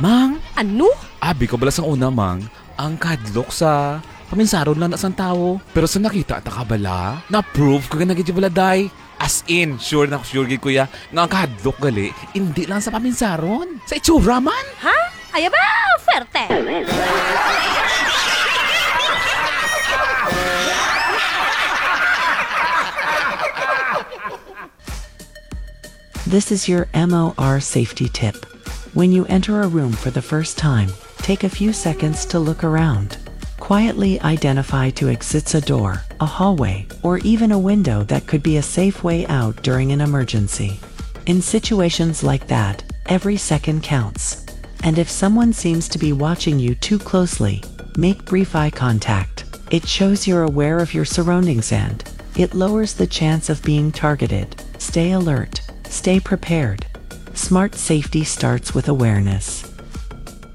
Mang, Ano? abi ko balas ang una, Mang. Ang kadlok sa paminsaron lang na sang tao. Pero sa nakita at nakabala, na-prove ko ka nagiging baladay. As in, sure na sure gid kuya, nga ang kadlok gali, hindi lang sa paminsaron. Sa itsura man. Ha? Ay ba, oferte! This is your MOR safety tip. When you enter a room for the first time, take a few seconds to look around. Quietly identify two exits: a door, a hallway, or even a window that could be a safe way out during an emergency. In situations like that, every second counts. And if someone seems to be watching you too closely, make brief eye contact. It shows you're aware of your surroundings and it lowers the chance of being targeted. Stay alert. Stay prepared. Smart safety starts with awareness.